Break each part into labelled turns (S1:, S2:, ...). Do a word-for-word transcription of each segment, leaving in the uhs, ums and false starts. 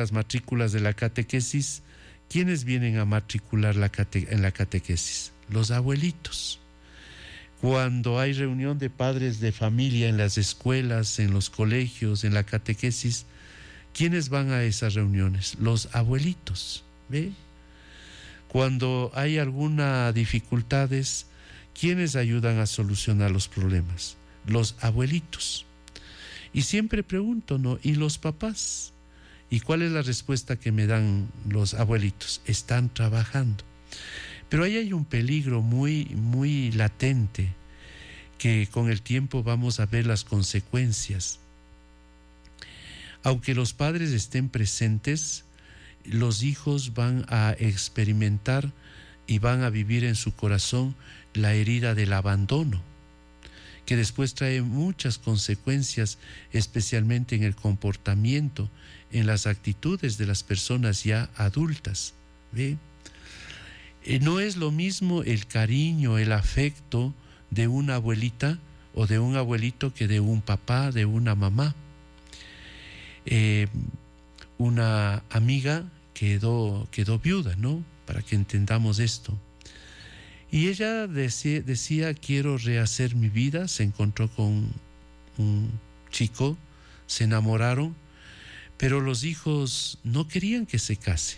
S1: las matrículas de la catequesis, ¿quiénes vienen a matricular la cate- en la catequesis? Los abuelitos. Cuando hay reunión de padres de familia en las escuelas, en los colegios, en la catequesis, ¿quiénes van a esas reuniones? Los abuelitos, ¿ve? Cuando hay alguna dificultades, ¿quiénes ayudan a solucionar los problemas? Los abuelitos. Y siempre pregunto, ¿no? ¿Y los papás? ¿Y cuál es la respuesta que me dan los abuelitos? Están trabajando. Pero ahí hay un peligro muy, muy latente, que con el tiempo vamos a ver las consecuencias. Aunque los padres estén presentes, los hijos van a experimentar y van a vivir en su corazón la herida del abandono, que después trae muchas consecuencias, especialmente en el comportamiento, en las actitudes de las personas ya adultas, ¿ve? Eh, no es lo mismo el cariño, el afecto de una abuelita o de un abuelito que de un papá, de una mamá. Eh, una amiga quedó, quedó viuda, ¿no? Para que entendamos esto. Y ella decía, decía, quiero rehacer mi vida. Se encontró con un chico, se enamoraron, pero los hijos no querían que se case.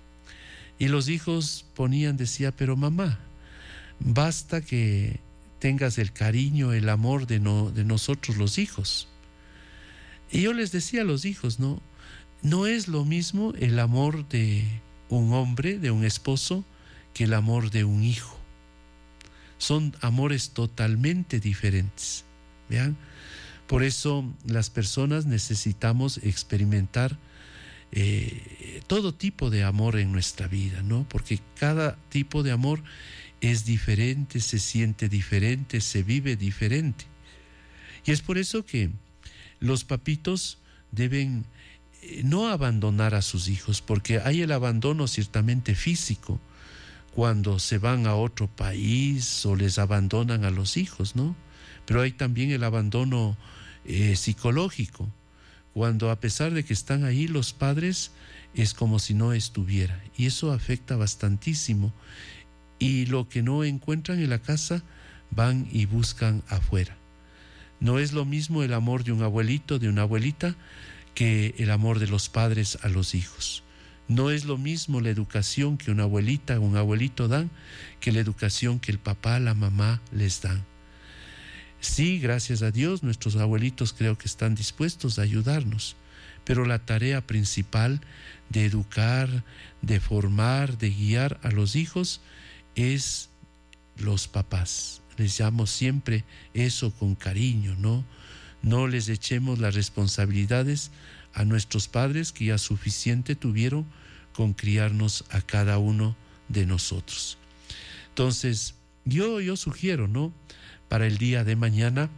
S1: Y los hijos ponían, decía, pero mamá, basta que tengas el cariño, el amor de, no, de nosotros los hijos. Y yo les decía a los hijos, no, no es lo mismo el amor de un hombre, de un esposo, que el amor de un hijo. Son amores totalmente diferentes. ¿Vean? Por eso las personas necesitamos experimentar eh, todo tipo de amor en nuestra vida, ¿no? Porque cada tipo de amor es diferente, se siente diferente, se vive diferente. Y es por eso que los papitos deben eh, no abandonar a sus hijos, porque hay el abandono ciertamente físico, cuando se van a otro país o les abandonan a los hijos, ¿no? Pero hay también el abandono eh, psicológico, cuando a pesar de que están ahí los padres, es como si no estuviera. Y eso afecta bastantísimo. Y lo que no encuentran en la casa, van y buscan afuera. No es lo mismo el amor de un abuelito, de una abuelita, que el amor de los padres a los hijos. No es lo mismo la educación que una abuelita o un abuelito dan, que la educación que el papá, la mamá les dan. Sí, gracias a Dios, nuestros abuelitos creo que están dispuestos a ayudarnos, pero la tarea principal de educar, de formar, de guiar a los hijos es los papás. Les llamo siempre eso con cariño, ¿no? No les echemos las responsabilidades a nuestros padres, que ya suficiente tuvieron con criarnos a cada uno de nosotros. Entonces, yo, yo sugiero, ¿no? Para el día de mañana,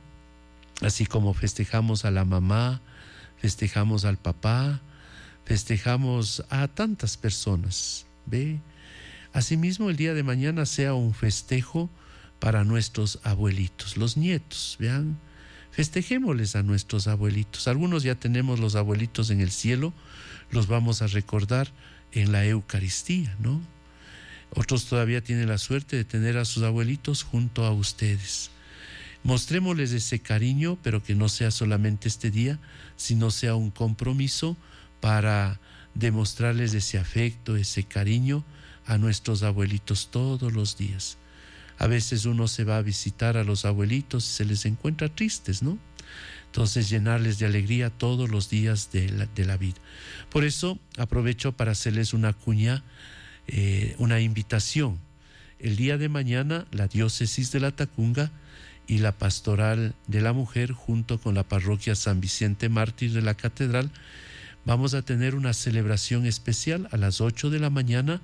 S1: así como festejamos a la mamá, festejamos al papá, festejamos a tantas personas, ¿ve? Asimismo, el día de mañana sea un festejo para nuestros abuelitos, los nietos, ¿vean? Festejémosles a nuestros abuelitos. Algunos ya tenemos los abuelitos en el cielo, los vamos a recordar en la Eucaristía, ¿no? Otros todavía tienen la suerte de tener a sus abuelitos junto a ustedes. Mostrémosles ese cariño, pero que no sea solamente este día, sino sea un compromiso para demostrarles ese afecto, ese cariño a nuestros abuelitos todos los días. A veces uno se va a visitar a los abuelitos y se les encuentra tristes, ¿no? Entonces, llenarles de alegría todos los días de la, de la vida. Por eso, aprovecho para hacerles una cuña, eh, una invitación. El día de mañana, la diócesis de La Tacunga y la pastoral de la mujer, junto con la parroquia San Vicente Mártir de la Catedral, vamos a tener una celebración especial a las ocho de la mañana,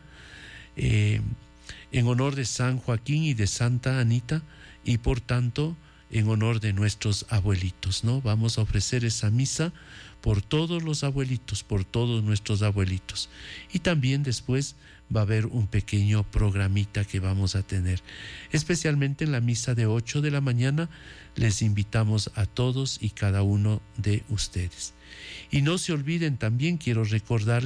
S1: eh, en honor de San Joaquín y de Santa Anita, y por tanto en honor de nuestros abuelitos, ¿no? Vamos a ofrecer esa misa por todos los abuelitos, por todos nuestros abuelitos. Y también después va a haber un pequeño programita que vamos a tener. Especialmente en la misa de ocho de la mañana les invitamos a todos y cada uno de ustedes. Y no se olviden, también quiero recordar